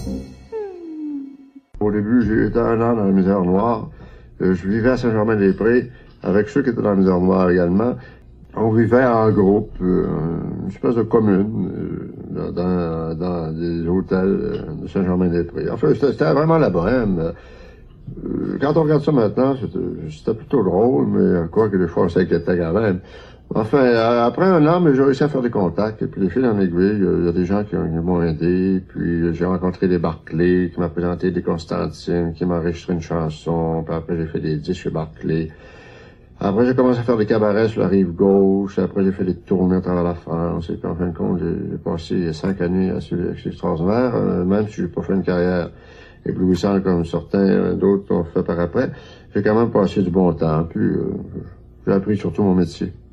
Au début, j'ai été 1 an dans la misère noire. Je vivais à Saint-Germain-des-Prés avec ceux qui étaient dans la misère noire également. On vivait en groupe, une espèce de commune, dans des hôtels de Saint-Germain-des-Prés. Enfin, c'était vraiment la bohème. Quand on regarde ça maintenant, c'était plutôt drôle, mais quoi que des fois, on s'inquiétait quand même. Enfin, après 1 an, j'ai réussi à faire des contacts, et puis les fils en aiguille, il y a des gens qui m'ont aidé, puis j'ai rencontré des Barclay, qui m'a présenté des Constantine, qui m'a enregistré une chanson, puis après j'ai fait des disques chez Barclay. Après, j'ai commencé à faire des cabarets sur la rive gauche, après j'ai fait des tournées à travers la France, et puis en fin de compte, j'ai passé 5 années assez extraordinaires, même si j'ai pas fait une carrière éblouissante comme certains d'autres ont fait par après, j'ai quand même passé du bon temps, puis j'ai appris surtout mon métier.